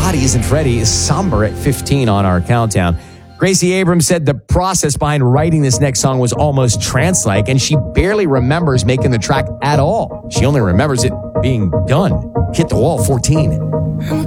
Body Isn't Ready is somber at 15 on our countdown. Gracie Abrams said the process behind writing this next song was almost trance-like, and she barely remembers making the track at all. She only remembers it being done. Hit the Wall, 14.